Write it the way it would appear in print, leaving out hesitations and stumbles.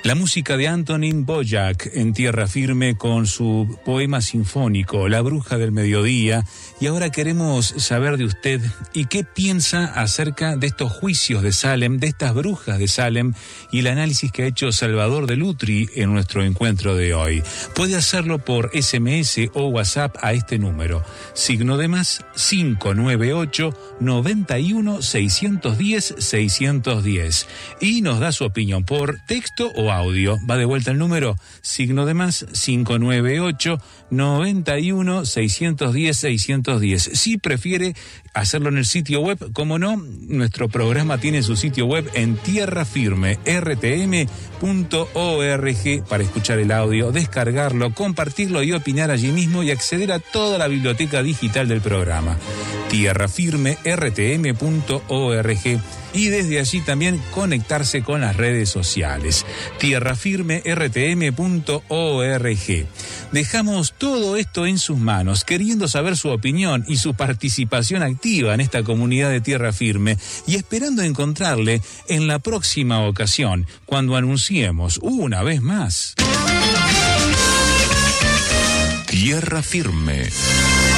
La música de Antonín Dvořák en Tierra Firme con su poema sinfónico La Bruja del Mediodía. Y ahora queremos saber de usted y qué piensa acerca de estos juicios de Salem, de estas brujas de Salem y el análisis que ha hecho Salvador de Lutri en nuestro encuentro de hoy. Puede hacerlo por SMS o WhatsApp a este número, signo de más 598 91 610 610, y nos da su opinión por texto o audio. Va de vuelta el número, signo de más 598 91 610 610. Si prefiere hacerlo en el sitio web, como no, nuestro programa tiene su sitio web en tierrafirme.rtm.org para escuchar el audio, descargarlo, compartirlo y opinar allí mismo y acceder a toda la biblioteca digital del programa. tierrafirme.rtm.org. Y desde allí también conectarse con las redes sociales. tierrafirme.rtm.org. Dejamos todo esto en sus manos, queriendo saber su opinión y su participación activa en esta comunidad de Tierra Firme y esperando encontrarle en la próxima ocasión, cuando anunciemos una vez más Tierra Firme.